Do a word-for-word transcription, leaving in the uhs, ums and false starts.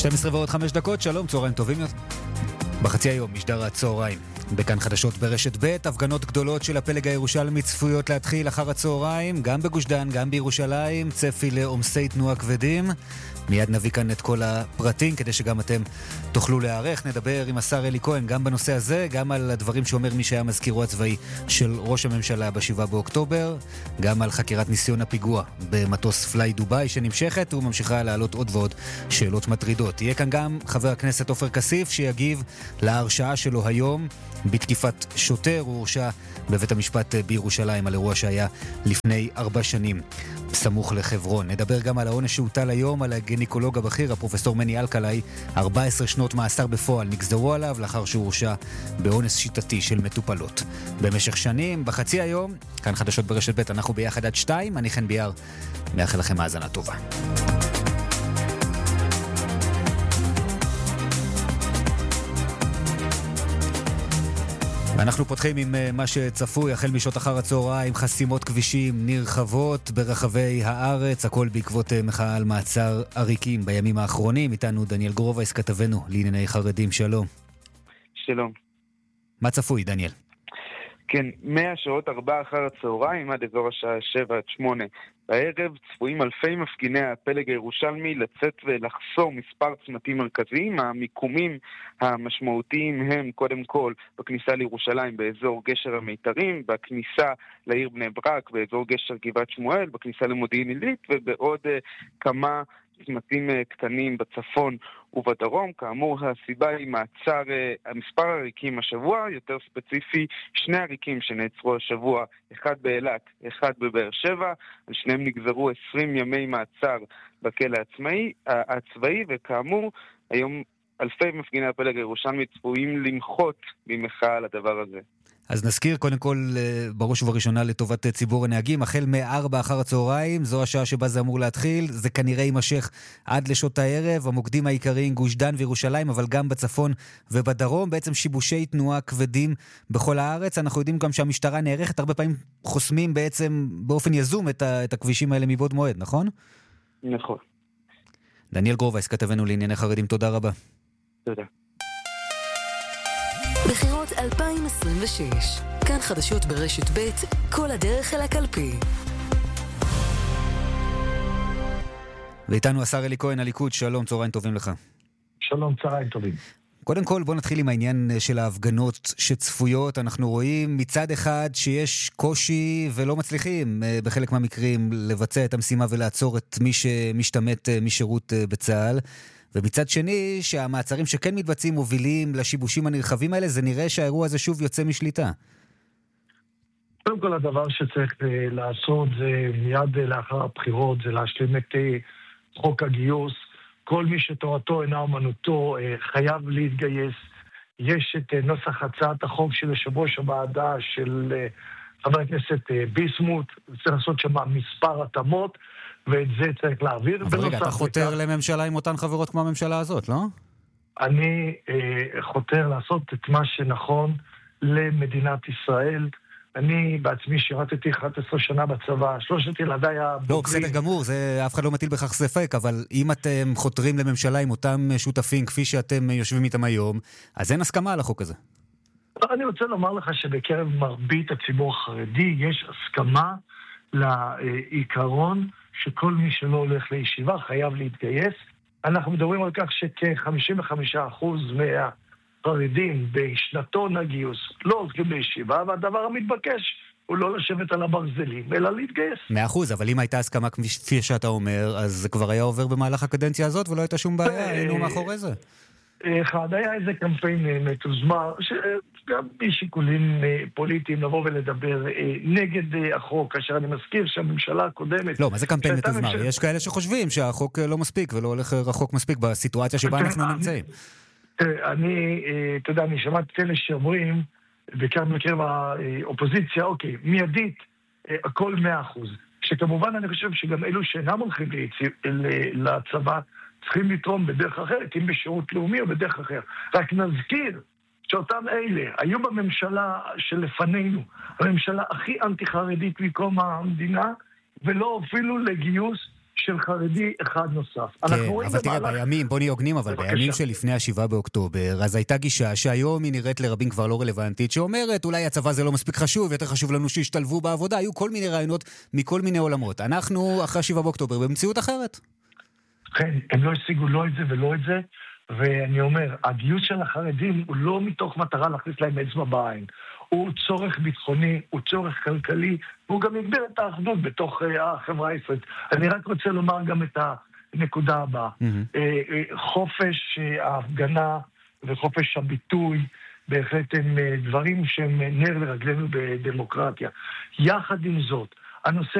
שתים עשרה ועוד חמש דקות, שלום, צהריים טובים יותר. בחצי היום, משדר הצהריים. בכאן חדשות ברשת ב', הפגנות גדולות של הפלג הירושלמי צפויות להתחיל אחר הצהריים, גם בגוש דן, גם בירושלים, צפי לעומסי תנועה כבדים. מיד נביא כאן את כל הפרטים כדי שגם אתם תוכלו להיערך. נדבר עם השר אלי כהן גם בנושא הזה, גם על הדברים שאומר מי שהיה מזכירו הצבאי של ראש הממשלה בשבעה באוקטובר, גם על חקירת ניסיון הפיגוע במטוס פליי דוביי שנמשכת וממשיכה להעלות עוד ועוד שאלות מטרידות. יהיה כאן גם חבר הכנסת עופר כסיף שיגיב להרשעה שלו היום בתקיפת שוטר. הוא הורשע בבית המשפט בירושלים על אירוע שהיה לפני ארבע שנים סמוך לחברון. נדבר גם על העונש שהוטל היום על הגניקולוג הבכיר, הפרופסור מני אלקלעי. ארבע עשרה שנות מאסר בפועל נגזרו עליו לאחר שהוא הורשע באונס שיטתי של מטופלות במשך שנים. בחצי היום, כאן חדשות ברשת ב', אנחנו ביחד עד שתיים. אני חן ביאר, מאחל לכם האזנה טובה. אנחנו פותחים עם מה שצפוי החל משעות אחר הצהריים, חסימות כבישים נרחבות ברחבי הארץ, הכל בעקבות מחאה על מעצר עריקים בימים האחרונים. איתנו דניאל גרובייס, כתבנו לענייני חרדים. שלום. שלום. מה צפוי, דניאל? כן, מהשעות ארבע אחר הצהריים עד אזור השעה שבע עד שמונה בערב צפויים אלפי מפגיני הפלג הירושלמי לצאת ולחסום מספר צמתים מרכזיים. המיקומים המשמעותיים הם קודם כל בכניסה לירושלים באזור גשר המיתרים, בכניסה לעיר בני ברק באזור גשר גבעת שמואל, בכניסה למודיעין עילית ובעוד uh, כמה צמתים uh, קטנים בצפון ובדרום. כאמור, הסיבה היא מעצר uh, מספר עריקים השבוע, יותר ספציפי שני עריקים שנעצרו השבוע, אחד באילת, אחד בבאר שבע. על שניהם נגזרו עשרים ימי מעצר בכלא הצבאי, הצבאי, וכאמור, היום אלפי מפגיני הפלג הירושלמי צפויים למחות במחאה על הדבר הזה. אז נזכיר קודם כל בראש ובראשונה לטובת ציבור הנהגים, החל מארבע אחר הצהריים, זו השעה שבה זה אמור להתחיל, זה כנראה יימשך עד לשעות הערב. המוקדים העיקריים גוש דן וירושלים, אבל גם בצפון ובדרום, בעצם שיבושי תנועה כבדים בכל הארץ. אנחנו יודעים גם שהמשטרה נערכת, הרבה פעמים חוסמים בעצם באופן יזום את, ה- את הכבישים האלה מבעוד מועד, נכון? נכון. דניאל גרובייס, כתבנו לענייני חרדים, תודה רבה. תודה. בחירות אלפיים עשרים ושש, כאן חדשות ברשת ב', כל הדרך אל הקלפי. ואיתנו השר אלי כהן, הליכוד. שלום, צהריים טובים לך. שלום, צהריים טובים. קודם כל, בוא נתחיל עם העניין של ההפגנות שצפויות. אנחנו רואים מצד אחד שיש קושי ולא מצליחים בחלק מהמקרים לבצע את המשימה ולעצור את מי שמשתמט משירות בצה"ל. ומצד שני, שהמעצרים שכן מתבצעים מובילים לשיבושים הנרחבים האלה, זה נראה שהאירוע הזה שוב יוצא משליטה. קודם כל, הדבר שצריך לעשות זה מיד לאחר הבחירות, זה להשלים את חוק הגיוס. כל מי שתורתו אינה אומנותו חייב להתגייס. יש את נוסח הצעת החוק של יושב ראש הוועדה של חבר הכנסת ביסמוט, צריך לעשות שם מספר התאמות, ואת זה צריך להעביר. אבל רגע, אתה חותר לכך... לממשלה עם אותן חברות כמו הממשלה הזאת, לא? אני אה, חותר לעשות את מה שנכון למדינת ישראל. אני בעצמי שירתתי אחת עשרה שנה בצבא, שלושת ילדיי הבוגרים. לא, בסדר גמור, זה, אף אחד לא מטיל בכך ספק, אבל אם אתם חותרים לממשלה עם אותם שותפים כפי שאתם יושבים איתם היום, אז אין הסכמה על החוק הזה. אני רוצה לומר לך שבקרב מרבית הציבור החרדי יש הסכמה לעיקרון שכל מי שלא הולך לישיבה חייב להתגייס. אנחנו מדברים על כך שכ-חמישים וחמישה אחוז מהחרדים בשנתון הגיוס לא הולכים לישיבה, והדבר המתבקש הוא לא לשבת על הברזלים, אלא להתגייס. מאה אחוז, אבל אם הייתה הסכמה כפי שאתה אומר, אז זה כבר היה עובר במהלך הקדנציה הזאת ולא הייתה שום בעיה, היינו מאחורי זה. אחד, היה איזה קמפיין מתוזמר, שגם משיקולים פוליטיים לבוא ולדבר נגד החוק, כאשר אני מזכיר שהממשלה הקודמת... לא, מה זה קמפיין מתוזמר? יש כאלה שחושבים שהחוק לא מספיק ולא הולך רחוק מספיק בסיטואציה שבה אנחנו נמצאים. אני, אתה יודע, אני שמעתי כאלה שאומרים, בעיקר בקרב האופוזיציה, אוקיי, מיידית, הכל מאה אחוז. שכמובן אני חושב שגם אלו שאינם הולכים לצבא, צריכים לתרום בדרך אחרת, אם בשירות לאומי או בדרך אחר. רק נזכיר שאותם אלה היו בממשלה שלפנינו, הממשלה הכי אנטי-חרדית מקום המדינה, ולא הובילו לגיוס של חרדי אחד נוסף. כן, אבל תראה, בימים, בוא נהיה הוגנים, אבל בימים שלפני השבעה באוקטובר, אז הייתה גישה שהיום היא נראית לרבים כבר לא רלוונטית, שאומרת, אולי הצבא זה לא מספיק חשוב, יותר חשוב לנו שישתלבו בעבודה, היו כל מיני רעיונות מכל מיני עולמות. אנחנו, אחרי השבעה באוקטובר, במציאות אחרת. כן, הם לא השיגו לא את זה ולא את זה, ואני אומר, הגיוס של החרדים הוא לא מתוך מטרה להכניס להם אצבע בעין. הוא צורך ביטחוני, הוא צורך כלכלי, והוא גם יגביר את האחדות בתוך uh, החברה הישראלית. אני רק רוצה לומר גם את הנקודה הבאה. Mm-hmm. Uh, uh, חופש uh, ההפגנה וחופש הביטוי, בהחלט הם uh, דברים שהם נר לרגלינו בדמוקרטיה. יחד עם זאת, הנושא